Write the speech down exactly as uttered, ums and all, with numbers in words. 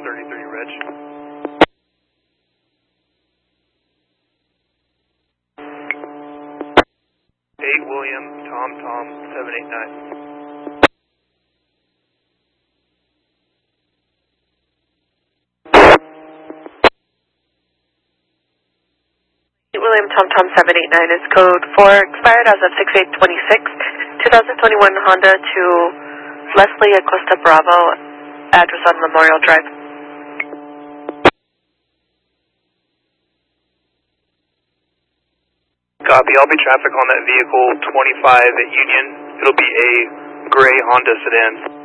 thirty-three, Reg. eight William, Tom, Tom, seven eight nine. William Tom Tom seven eight nine is code four, expired as of six eight twenty-six, twenty twenty-one Honda to Leslie Acosta Bravo, address on Memorial Drive. Copy, I'll be traffic on that vehicle twenty-five at Union. It'll be a gray Honda sedan.